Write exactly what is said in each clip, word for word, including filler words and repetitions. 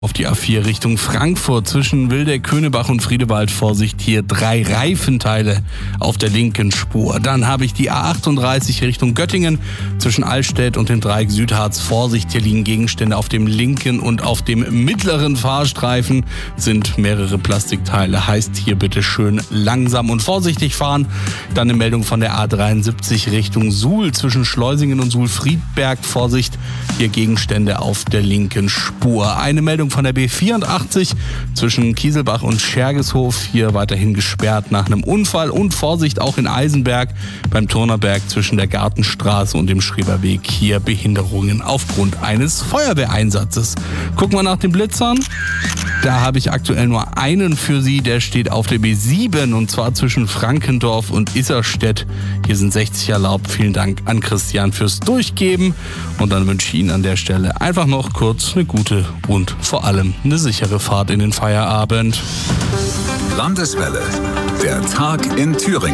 Auf die A vier Richtung Frankfurt zwischen Wildeck, Köneberg und Friedewald Vorsicht, hier drei Reifenteile auf der linken Spur. Dann habe ich die A achtunddreißig Richtung Göttingen zwischen Allstedt und dem Dreieck Südharz Vorsicht. Hier liegen Gegenstände auf dem linken und auf dem mittleren Fahrstreifen sind mehrere Plastikteile. Heißt hier bitte schön langsam und vorsichtig fahren. Dann eine Meldung von der A dreiundsiebzig Richtung Suhl zwischen Schleusingen und Suhl-Friedberg. Vorsicht, hier Gegenstände auf der linken Spur. Eine Meldung von der B vierundachtzig zwischen Kieselbach und Schergeshof, hier weiterhin gesperrt nach einem Unfall. Und Vorsicht auch in Eisenberg beim Turnerberg zwischen der Gartenstraße und dem Schreberweg, hier Behinderungen aufgrund eines Feuerwehreinsatzes. Gucken wir nach den Blitzern. Da habe ich aktuell nur einen für Sie, der steht auf der B sieben und zwar zwischen Frankendorf und Isserstedt. Hier sind sechzig erlaubt. Vielen Dank an Christian fürs Durchgeben und dann wünsche ich Ihnen an der Stelle einfach noch kurz eine gute und vor allem eine sichere Fahrt in den Feierabend. Landeswelle, der Tag in Thüringen.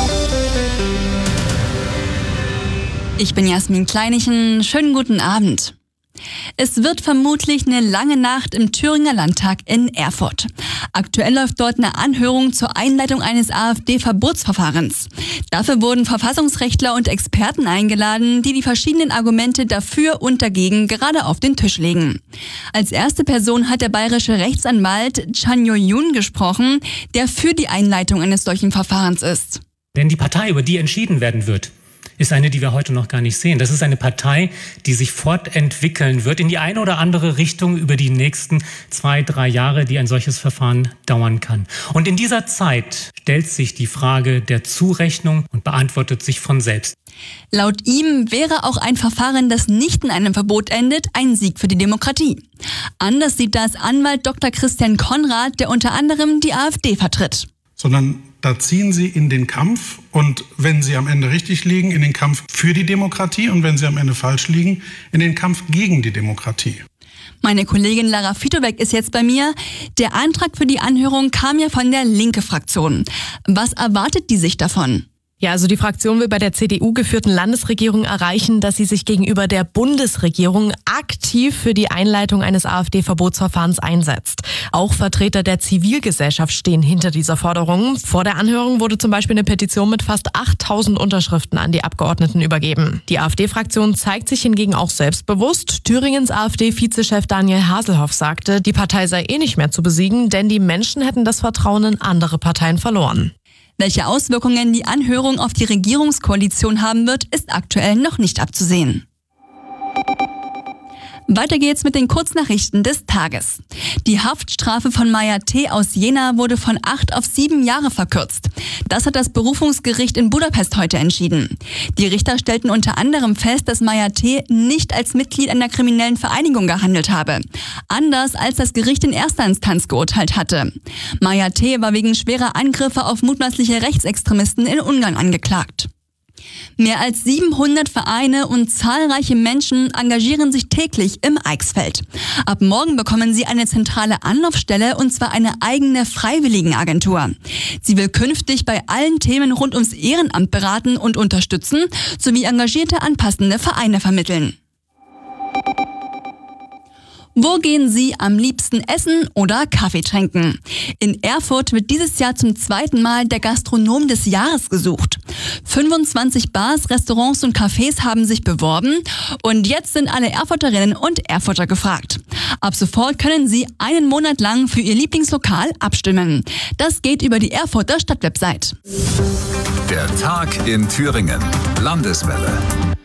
Ich bin Jasmin Kleinichen. Schönen guten Abend. Es wird vermutlich eine lange Nacht im Thüringer Landtag in Erfurt. Aktuell läuft dort eine Anhörung zur Einleitung eines AfD-Verbotsverfahrens. Dafür wurden Verfassungsrechtler und Experten eingeladen, die die verschiedenen Argumente dafür und dagegen gerade auf den Tisch legen. Als erste Person hat der bayerische Rechtsanwalt Chan Yo-Yun gesprochen, der für die Einleitung eines solchen Verfahrens ist. Denn die Partei, über die entschieden werden wird, ist eine, die wir heute noch gar nicht sehen. Das ist eine Partei, die sich fortentwickeln wird in die eine oder andere Richtung über die nächsten zwei, drei Jahre, die ein solches Verfahren dauern kann. Und in dieser Zeit stellt sich die Frage der Zurechnung und beantwortet sich von selbst. Laut ihm wäre auch ein Verfahren, das nicht in einem Verbot endet, ein Sieg für die Demokratie. Anders sieht das Anwalt Doktor Christian Konrad, der unter anderem die AfD vertritt. Sondern da ziehen Sie in den Kampf und wenn Sie am Ende richtig liegen, in den Kampf für die Demokratie und wenn Sie am Ende falsch liegen, in den Kampf gegen die Demokratie. Meine Kollegin Lara Fitowek ist jetzt bei mir. Der Antrag für die Anhörung kam ja von der Linke-Fraktion. Was erwartet die sich davon? Ja, also die Fraktion will bei der C D U-geführten Landesregierung erreichen, dass sie sich gegenüber der Bundesregierung aktiv für die Einleitung eines AfD-Verbotsverfahrens einsetzt. Auch Vertreter der Zivilgesellschaft stehen hinter dieser Forderung. Vor der Anhörung wurde zum Beispiel eine Petition mit fast achttausend Unterschriften an die Abgeordneten übergeben. Die AfD-Fraktion zeigt sich hingegen auch selbstbewusst. Thüringens AfD-Vizechef Daniel Haselhoff sagte, die Partei sei eh nicht mehr zu besiegen, denn die Menschen hätten das Vertrauen in andere Parteien verloren. Welche Auswirkungen die Anhörung auf die Regierungskoalition haben wird, ist aktuell noch nicht abzusehen. Weiter geht's mit den Kurznachrichten des Tages. Die Haftstrafe von Maya T. aus Jena wurde von acht auf sieben Jahre verkürzt. Das hat das Berufungsgericht in Budapest heute entschieden. Die Richter stellten unter anderem fest, dass Maya T. nicht als Mitglied einer kriminellen Vereinigung gehandelt habe. Anders als das Gericht in erster Instanz geurteilt hatte. Maya T. war wegen schwerer Angriffe auf mutmaßliche Rechtsextremisten in Ungarn angeklagt. Mehr als siebenhundert Vereine und zahlreiche Menschen engagieren sich täglich im Eichsfeld. Ab morgen bekommen sie eine zentrale Anlaufstelle und zwar eine eigene Freiwilligenagentur. Sie will künftig bei allen Themen rund ums Ehrenamt beraten und unterstützen, sowie engagierte anpassende Vereine vermitteln. Wo gehen Sie am liebsten essen oder Kaffee trinken? In Erfurt wird dieses Jahr zum zweiten Mal der Gastronom des Jahres gesucht. fünfundzwanzig Bars, Restaurants und Cafés haben sich beworben und jetzt sind alle Erfurterinnen und Erfurter gefragt. Ab sofort können Sie einen Monat lang für Ihr Lieblingslokal abstimmen. Das geht über die Erfurter Stadtwebsite. Der Tag in Thüringen. Landeswelle.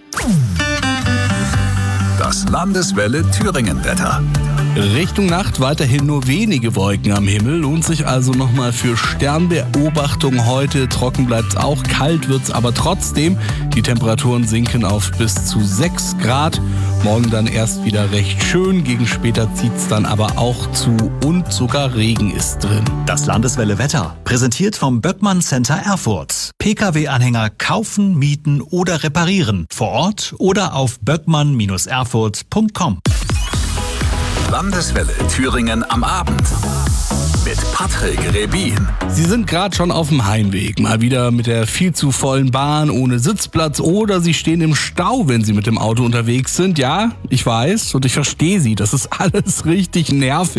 Das Landeswelle Thüringen-Wetter. Richtung Nacht weiterhin nur wenige Wolken am Himmel. Lohnt sich also nochmal für Sternbeobachtung heute. Trocken bleibt es auch, kalt wird es aber trotzdem. Die Temperaturen sinken auf bis zu sechs Grad. Morgen dann erst wieder recht schön. Gegen später zieht es dann aber auch zu und sogar Regen ist drin. Das Landeswelle Wetter, präsentiert vom Böckmann Center Erfurt. Pkw-Anhänger kaufen, mieten oder reparieren. Vor Ort oder auf böckmann Bindestrich erfurt Punkt com. Landeswelle Thüringen am Abend. mit Patrick Rebin. Sie sind gerade schon auf dem Heimweg, mal wieder mit der viel zu vollen Bahn ohne Sitzplatz oder Sie stehen im Stau, wenn Sie mit dem Auto unterwegs sind. Ja, ich weiß und ich verstehe Sie, das ist alles richtig nervig.